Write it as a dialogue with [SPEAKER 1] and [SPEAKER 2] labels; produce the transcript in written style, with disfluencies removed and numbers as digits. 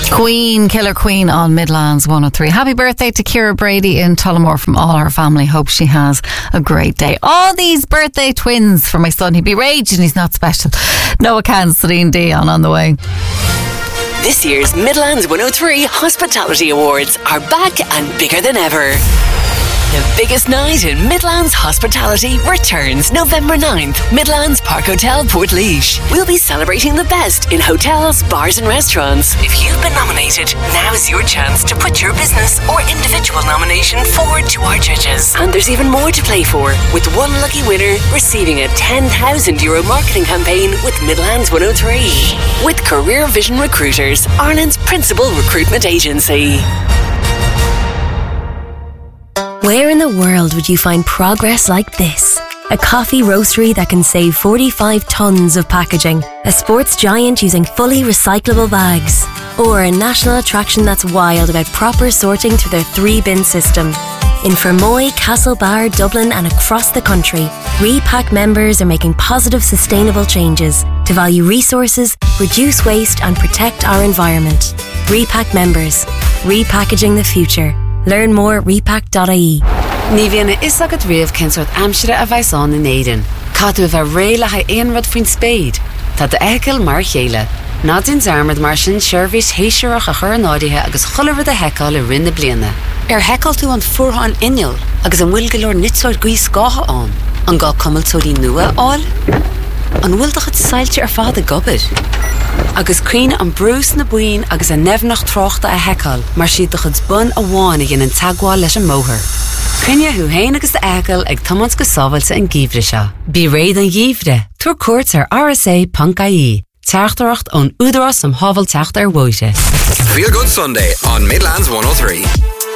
[SPEAKER 1] Queen, Killer Queen on Midlands 103. Happy birthday to Ciara Brady in Tullamore from all her family. Hope she has a great day. All these birthday twins for my son. He'd be raging he's not special. Noah Can, Celine Dion on the way.
[SPEAKER 2] This year's Midlands 103 Hospitality Awards are back and bigger than ever. The biggest night in Midlands Hospitality returns November 9th, Midlands Park Hotel, Portlaoise. We'll be celebrating the best in hotels, bars and restaurants. If you've been nominated, now's your chance to put your business or individual nomination forward to our judges. And there's even more to play for, with one lucky winner receiving a €10,000 marketing campaign with Midlands 103. With Career Vision Recruiters, Ireland's principal recruitment agency.
[SPEAKER 3] Where in the world would you find progress like this? A coffee roastery that can save 45 tonnes of packaging, a sports giant using fully recyclable bags, or a national attraction that's wild about proper sorting through their 3-bin system. In Fermoy, Castlebar, Dublin and across the country, Repack members are making positive, sustainable changes to value resources, reduce waste and protect our environment. Repack members, repackaging the future. Learn more at repack.ie.
[SPEAKER 4] Ní bhíonna is agad riamh cinsort amsire a bhaisán in éideann. Cadú bheith réile ha éon rud faoin spéid. Tá de eiceil mar chéile. Ná dún zarmad mar sin seirbhís héisiúach a chur an áirithe agus chuileadh a heiceáil i rinne bliana. Heiceáil tú an fuartha an inneall agus an bhfuil go leor nitsáid gaoi scátha an. An gá cumiltóirí nua áil. An bhfuil do chud sailte ar fad a gobir. Agus cuine an brús na buin agus a nefnach tráchta a heiceáil mar siad do chud bun a bháin a gin an tagháil leis an móthir. Cynne hu héin agus a eiceáil ag tomans go sábhailte an gíomhre seo. Bí réad an gíomhre, tuair cuairt ar rsa.ie. Teachtaracht ón údarás am hábhaill teacht ar bhuaite.
[SPEAKER 5] Feel Good Sunday on Midlands 103.